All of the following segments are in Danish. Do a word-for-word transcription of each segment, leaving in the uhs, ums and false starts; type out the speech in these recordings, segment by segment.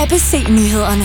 A B C-nyhederne.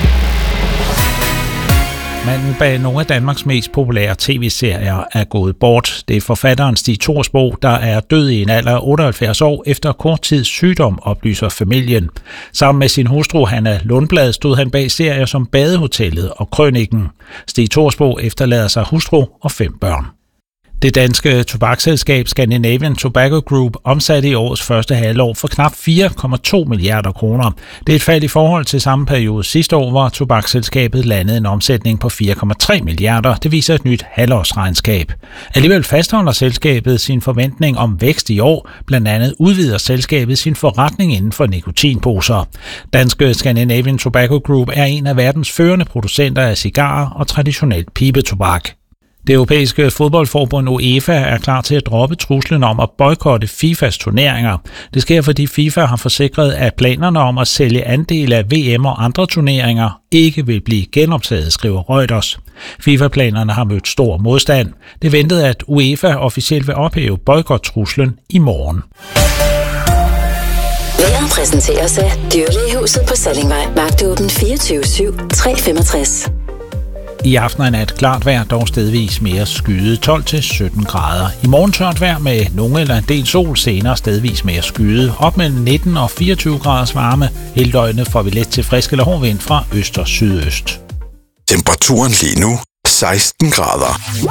Manden bag nogle af Danmarks mest populære tv-serier er gået bort. Det er forfatteren Stig Thorsbo, der er død i en alder af otteoghalvfjerds år efter kort tids sygdom, oplyser familien. Sammen med sin hustru Hanna Lundblad stod han bag serier som Badehotellet og Krøniken. Stig Thorsbo efterlader sig hustru og fem børn. Det danske tobaksselskab Scandinavian Tobacco Group omsatte i årets første halvår for knap fire komma to milliarder kroner. Det er et fald i forhold til samme periode sidste år, hvor tobaksselskabet landede en omsætning på fire komma tre milliarder. Det viser et nyt halvårsregnskab. Alligevel fastholder selskabet sin forventning om vækst i år. Blandt andet udvider selskabet sin forretning inden for nikotinposer. Danske Scandinavian Tobacco Group er en af verdens førende producenter af cigarer og traditionelt pibetobak. Det europæiske fodboldforbund UEFA er klar til at droppe truslen om at boykotte FIFAs turneringer. Det sker, fordi FIFA har forsikret, at planerne om at sælge andele af V M og andre turneringer ikke vil blive genoptaget, skriver Reuters. FIFA-planerne har mødt stor modstand. Det ventede, at UEFA officielt vil ophæve boykot-truslen i morgen. Vejret præsenteres af Dyrlægehuset på Sallingvej. Vagtåben fireogtyve syv tre femogtres. I aften er nat klart vejr, dog stedvis mere skyet, tolv til sytten grader. I morgen tørt vejr med nogle eller en del sol, senere stedvis mere skyet. Op mellem nitten og fireogtyve graders varme. Hele døgnet får vi let til frisk eller hård vind fra øst og sydøst. Temperaturen lige nu seksten grader.